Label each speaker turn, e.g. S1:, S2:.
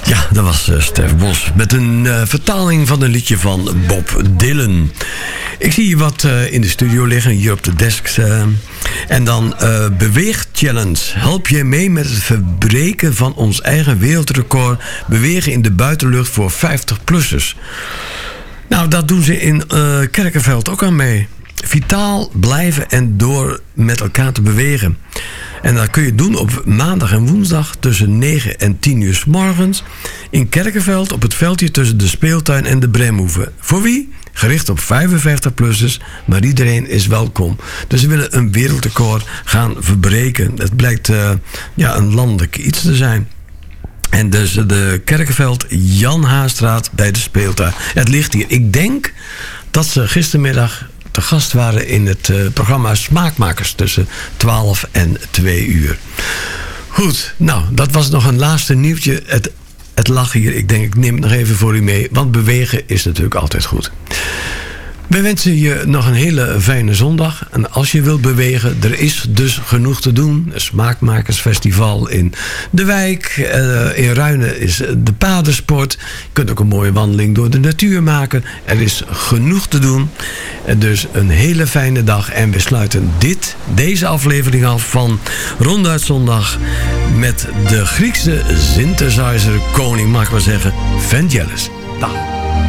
S1: Ja, dat was Stef Bos met een vertaling van een liedje van Bob Dylan. Ik zie hier wat in de studio liggen, hier op de desks. En dan Beweegchallenge. Help je mee met het verbreken van ons eigen wereldrecord bewegen in de buitenlucht voor 50-plussers. Nou, dat doen ze in Kerkenveld ook aan mee. Vitaal blijven en door met elkaar te bewegen. En dat kun je doen op maandag en woensdag tussen 9 en 10 uur 's morgens in Kerkenveld op het veldje tussen de speeltuin en de Bremhoeve. Voor wie? Gericht op 55-plussers, maar iedereen is welkom. Dus ze willen een wereldrecord gaan verbreken. Het blijkt een landelijk iets te zijn. En dus de Kerkenveld Jan Haarstraat bij de speeltuin. Het ligt hier. Ik denk dat ze gistermiddag te gast waren in het programma Smaakmakers tussen 12 en 2 uur. Goed, nou, dat was nog een laatste nieuwtje. Het lag hier. Ik denk, ik neem het nog even voor u mee. Want bewegen is natuurlijk altijd goed. Wij wensen je nog een hele fijne zondag. En als je wilt bewegen, er is dus genoeg te doen. Een Smaakmakersfestival in de wijk. In Ruinen is de padensport. Je kunt ook een mooie wandeling door de natuur maken. Er is genoeg te doen. Dus een hele fijne dag. En we sluiten deze aflevering af van Ronduit Zondag met de Griekse synthesizer koning, mag ik maar zeggen, Vangelis. Dag.